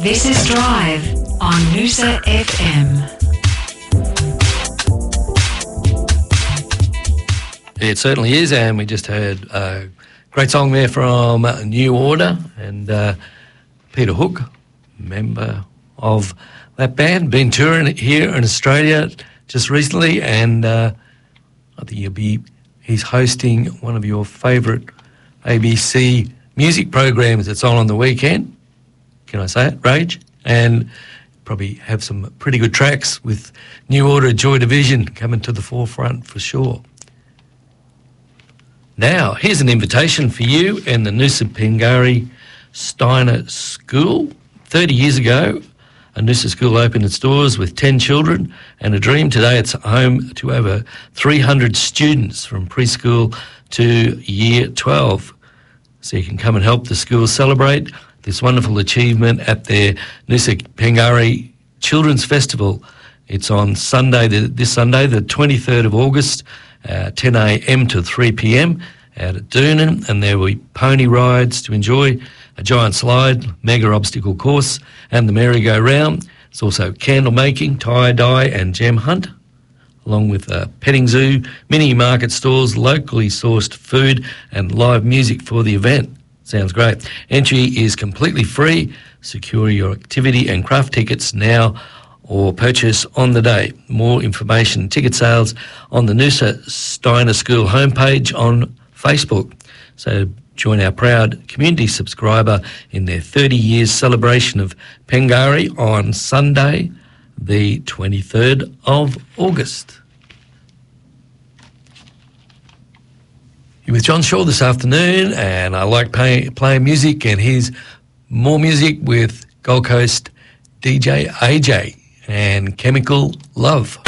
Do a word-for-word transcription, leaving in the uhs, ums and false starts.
This is Drive on Noosa F M. It certainly is, and we just heard a great song there from New Order and uh, Peter Hook, member of that band, been touring here in Australia just recently, and uh, I think you'll be, he's hosting one of your favourite A B C music programs that's on on the weekend. Can I say it? Rage. And probably have some pretty good tracks with New Order, Joy Division coming to the forefront for sure. Now, here's an invitation for you and the Noosa Pengari Steiner School. thirty years ago, a Noosa school opened its doors with ten children and a dream. Today it's home to over three hundred students from preschool to year twelve. So you can come and help the school celebrate this wonderful achievement at their Noosa Pengari Children's Festival. It's on Sunday, this Sunday, the twenty-third of August, uh, ten a m to three p m out at Doonan, and there will be pony rides to enjoy, a giant slide, mega obstacle course, and the merry-go-round. It's also candle making, tie-dye and gem hunt, along with a petting zoo, mini market stalls, locally sourced food and live music for the event. Sounds great. Entry is completely free. Secure your activity and craft tickets now or purchase on the day. More information and ticket sales on the Noosa Steiner School homepage on Facebook. So join our proud community subscriber in their thirty years celebration of Pengari on Sunday, the twenty-third of August. You're with John Shaw this afternoon, and I like pay, playing music, and here's more music with Gold Coast D J A J and Chemical Love.